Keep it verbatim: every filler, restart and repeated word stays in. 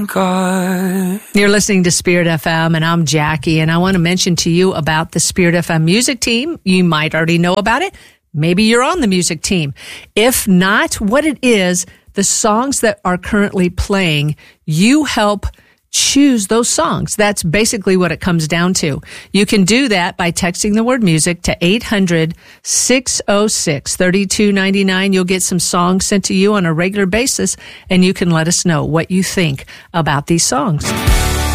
God. You're listening to Spirit F M, and I'm Jackie, and I want to mention to you about the Spirit F M music team. You might already know about it. Maybe you're on the music team. If not, what it is, the songs that are currently playing, you help choose those songs. That's basically what it comes down to. You can do that by texting the word music to eight hundred, six oh six, three two nine nine. You'll get some songs sent to you on a regular basis, and you can let us know what you think about these songs.